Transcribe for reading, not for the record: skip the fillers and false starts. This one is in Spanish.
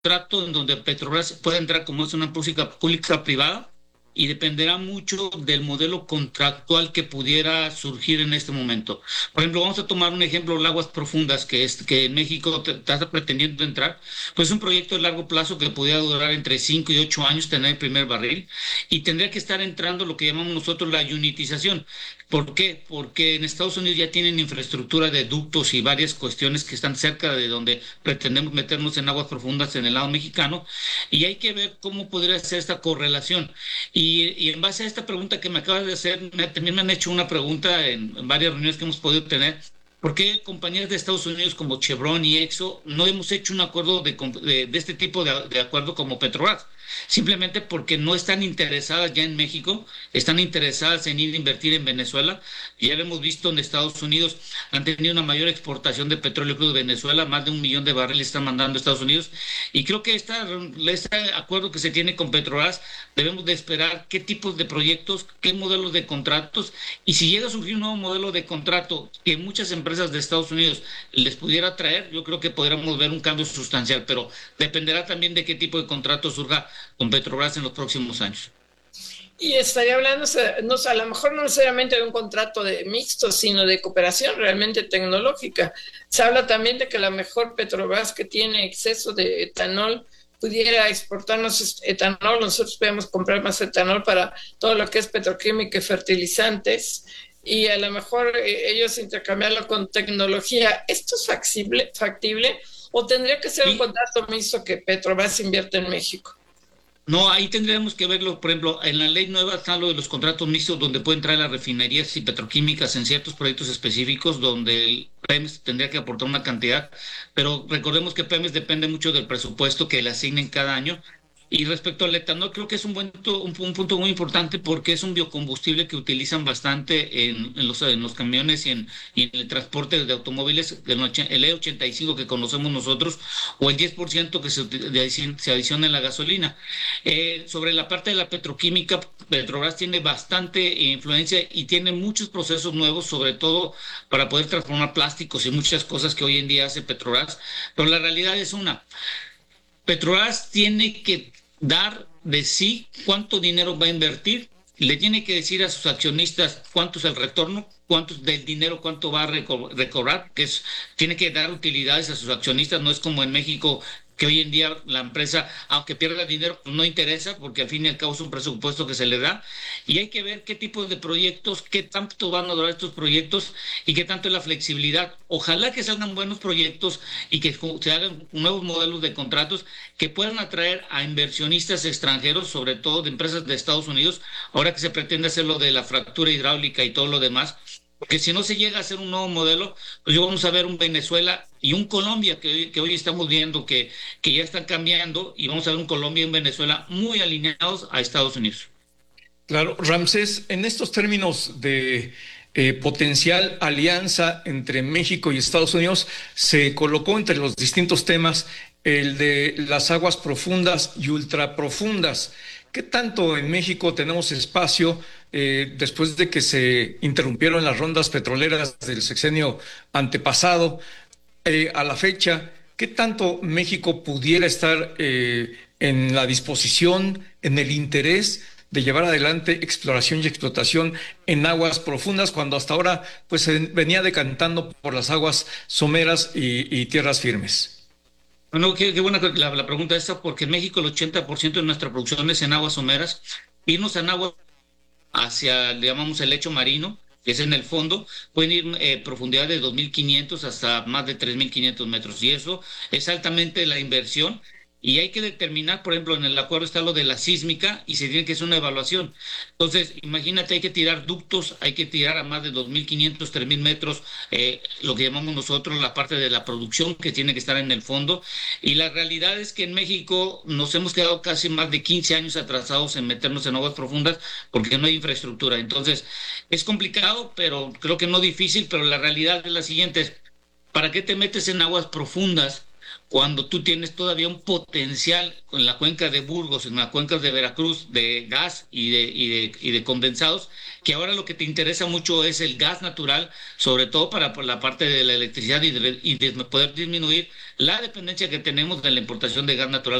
trato en donde Petrobras puede entrar como es una pública privada y dependerá mucho del modelo contractual que pudiera surgir en este momento. Por ejemplo, vamos a tomar un ejemplo, el Aguas Profundas, que en México está pretendiendo entrar, pues es un proyecto de largo plazo que pudiera durar entre 5 y 8 años tener el primer barril y tendría que estar entrando lo que llamamos nosotros la unitización. ¿Por qué? Porque en Estados Unidos ya tienen infraestructura de ductos y varias cuestiones que están cerca de donde pretendemos meternos en aguas profundas en el lado mexicano y hay que ver cómo podría ser esta correlación. Y en base a esta pregunta que me acabas de hacer, también me han hecho una pregunta en varias reuniones que hemos podido tener. ¿Por qué compañías de Estados Unidos como Chevron y Exxon no hemos hecho un acuerdo de este tipo de acuerdo como Petrobras? Simplemente porque no están interesadas ya en México, están interesadas en ir a invertir en Venezuela. Y ya lo hemos visto en Estados Unidos, han tenido una mayor exportación de petróleo crudo de Venezuela, más de 1 millón de barriles están mandando a Estados Unidos. Y creo que este acuerdo que se tiene con Petrobras, debemos de esperar qué tipos de proyectos, qué modelos de contratos, y si llega a surgir un nuevo modelo de contrato que muchas empresas de Estados Unidos les pudiera traer, yo creo que podríamos ver un cambio sustancial, pero dependerá también de qué tipo de contrato surja con Petrobras en los próximos años. Y estaría hablando, no, a lo mejor no necesariamente de un contrato de mixto, sino de cooperación realmente tecnológica. Se habla también de que la mejor Petrobras, que tiene exceso de etanol, pudiera exportarnos etanol, nosotros podemos comprar más etanol para todo lo que es petroquímica y fertilizantes, y a lo mejor ellos intercambiarlo con tecnología. ¿Esto es factible o tendría que ser un Y contrato mixto que Petrobras invierte en México? no, ahí tendríamos que verlo, por ejemplo, en la ley nueva está lo de los contratos mixtos donde pueden traer las refinerías y petroquímicas en ciertos proyectos específicos donde el Pemex tendría que aportar una cantidad, pero recordemos que Pemex depende mucho del presupuesto que le asignen cada año. Y respecto al etanol, creo que es un punto muy importante porque es un biocombustible que utilizan bastante en los camiones y en el transporte de automóviles, el E85 que conocemos nosotros, o el 10% que se adiciona en la gasolina. Sobre la parte de la petroquímica, Petrobras tiene bastante influencia y tiene muchos procesos nuevos, sobre todo para poder transformar plásticos y muchas cosas que hoy en día hace Petrobras. Pero la realidad es una, Petrobras tiene que dar de sí cuánto dinero va a invertir, le tiene que decir a sus accionistas cuánto es el retorno, cuánto del dinero, cuánto va a recobrar, tiene que dar utilidades a sus accionistas, no es como en México que hoy en día la empresa, aunque pierda dinero, pues no interesa, porque al fin y al cabo es un presupuesto que se le da, y hay que ver qué tipo de proyectos, qué tanto van a durar estos proyectos y qué tanto es la flexibilidad. Ojalá que salgan buenos proyectos y que se hagan nuevos modelos de contratos que puedan atraer a inversionistas extranjeros, sobre todo de empresas de Estados Unidos, ahora que se pretende hacer lo de la fractura hidráulica y todo lo demás, porque si no se llega a hacer un nuevo modelo, pues yo vamos a ver un Venezuela y un Colombia que hoy estamos viendo que ya están cambiando y vamos a ver un Colombia y un Venezuela muy alineados a Estados Unidos. Claro, Ramsés, en estos términos de potencial alianza entre México y Estados Unidos, se colocó entre los distintos temas el de las aguas profundas y ultraprofundas. ¿Qué tanto en México tenemos espacio después de que se interrumpieron las rondas petroleras del sexenio antepasado a la fecha? ¿Qué tanto México pudiera estar en la disposición, en el interés de llevar adelante exploración y explotación en aguas profundas, cuando hasta ahora pues se venía decantando por las aguas someras y tierras firmes? Bueno, qué buena la pregunta esta, porque en México el 80% de nuestra producción es en aguas someras. Irnos en aguas hacia, le llamamos el lecho marino, que es en el fondo, pueden ir profundidad de 2.500 hasta más de 3.500 metros. Y eso es altamente la inversión. Y hay que determinar, por ejemplo, en el acuerdo está lo de la sísmica y se tiene que hacer una evaluación. Entonces, imagínate, hay que tirar ductos, hay que tirar a más de 2.500, 3.000 metros, lo que llamamos nosotros la parte de la producción que tiene que estar en el fondo. Y la realidad es que en México nos hemos quedado casi más de 15 años atrasados en meternos en aguas profundas porque no hay infraestructura. Entonces, es complicado, pero creo que no difícil, pero la realidad es la siguiente: ¿para qué te metes en aguas profundas cuando tú tienes todavía un potencial en la cuenca de Burgos, en las cuencas de Veracruz, de gas y de condensados, que ahora lo que te interesa mucho es el gas natural, sobre todo para por la parte de la electricidad y de poder disminuir la dependencia que tenemos de la importación de gas natural